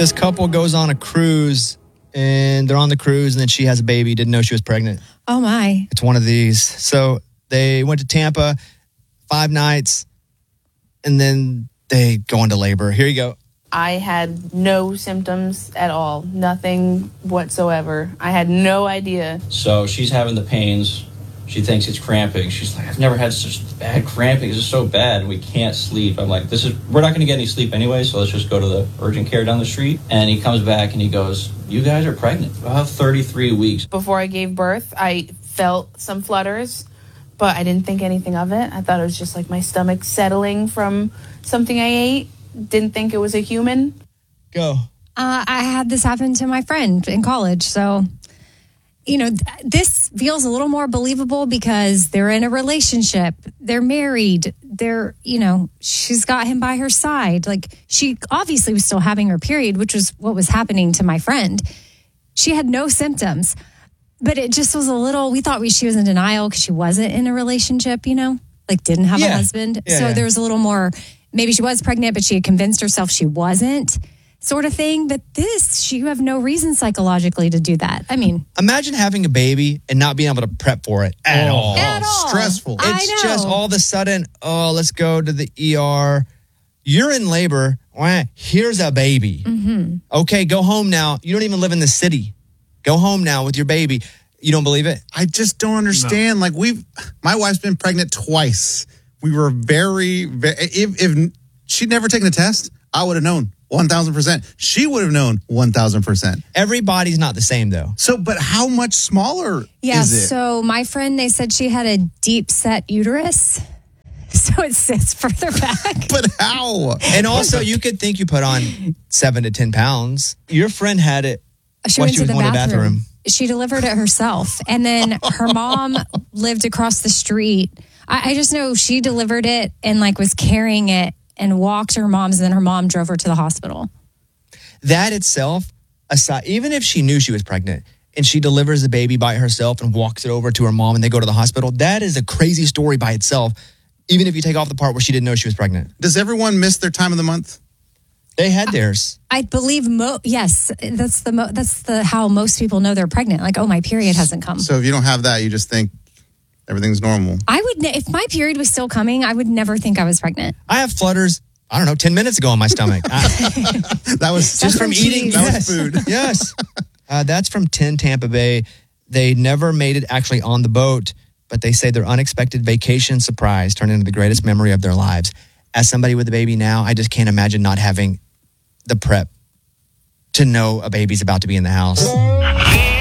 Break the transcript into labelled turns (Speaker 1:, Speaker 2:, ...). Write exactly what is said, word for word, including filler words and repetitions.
Speaker 1: This couple goes on a cruise, and they're on the cruise, and then she has a baby, didn't know she was pregnant.
Speaker 2: Oh, my.
Speaker 1: It's one of these. So they went to Tampa, five nights, and then they go into labor. Here you go.
Speaker 3: I had no symptoms at all, nothing whatsoever. I had no idea.
Speaker 4: So she's having the pains. She thinks it's cramping. She's like, I've never had such bad cramping. This is so bad. We can't sleep. I'm like, this is, we're not going to get any sleep anyway, so let's just go to the urgent care down the street. And he comes back and he goes, you guys are pregnant. About thirty-three weeks.
Speaker 3: Before I gave birth, I felt some flutters, but I didn't think anything of it. I thought it was just like my stomach settling from something I ate. Didn't think it was a human.
Speaker 1: Go.
Speaker 2: Uh, I had this happen to my friend in college. So, you know, th- this feels a little more believable because they're in a relationship. They're married. They're, you know, she's got him by her side. Like, she obviously was still having her period, which was what was happening to my friend. She had no symptoms, but it just was a little, we thought we, she was in denial because she wasn't in a relationship, you know, like didn't have
Speaker 1: Yeah.
Speaker 2: a husband.
Speaker 1: Yeah,
Speaker 2: so
Speaker 1: yeah.
Speaker 2: there was a little more, maybe she was pregnant, but she had convinced herself she wasn't, sort of thing. But this, she, you have no reason psychologically to do that. I mean,
Speaker 1: Imagine having a baby and not being able to prep for it at
Speaker 5: Oh.
Speaker 1: all.
Speaker 2: at all.
Speaker 5: stressful.
Speaker 2: I
Speaker 1: It's
Speaker 2: know.
Speaker 1: just all of a sudden, oh, let's go to the E R. You're in labor. Wah, here's a baby.
Speaker 2: Mm-hmm.
Speaker 1: Okay, go home now. You don't even live in the city. Go home now with your baby. You don't believe it?
Speaker 5: I just don't understand. Like we've, my wife's been pregnant twice. We were very, very if, if she'd never taken a test, I would have known one thousand percent. She would have known one thousand percent.
Speaker 1: Everybody's not the same, though.
Speaker 5: So, but how much smaller
Speaker 2: Yeah,
Speaker 5: is it?
Speaker 2: so my friend, they said she had a deep set uterus. So it sits further back.
Speaker 5: But how?
Speaker 1: And also, you could think you put on seven to ten pounds. Your friend had it
Speaker 2: She
Speaker 1: while
Speaker 2: went
Speaker 1: she
Speaker 2: to
Speaker 1: was
Speaker 2: the
Speaker 1: going to the
Speaker 2: bathroom.
Speaker 1: bathroom.
Speaker 2: She delivered it herself. And then her mom lived across the street. I, I just know she delivered it and like was carrying it and walked her mom's. And then her mom drove her to the hospital.
Speaker 1: That itself, aside, even if she knew she was pregnant and she delivers the baby by herself and walks it over to her mom and they go to the hospital, that is a crazy story by itself, even if you take off the part where she didn't know she was pregnant.
Speaker 5: Does everyone miss their time of the month?
Speaker 1: They had theirs.
Speaker 2: I believe, mo- yes, that's the mo- that's the how most people know they're pregnant. Like, oh, my period hasn't come.
Speaker 5: So if you don't have that, you just think everything's normal.
Speaker 2: I would, ne- if my period was still coming, I would never think I was pregnant.
Speaker 1: I have flutters, I don't know, ten minutes ago on my stomach. I,
Speaker 5: That was
Speaker 1: just from
Speaker 2: from
Speaker 1: eating.
Speaker 2: cheese.
Speaker 5: That was
Speaker 1: Yes.
Speaker 5: food.
Speaker 1: Yes. Uh, that's from ten Tampa Bay. They never made it actually on the boat, but they say their unexpected vacation surprise turned into the greatest memory of their lives. As somebody with a baby now, I just can't imagine not having the prep to know a baby's about to be in the house.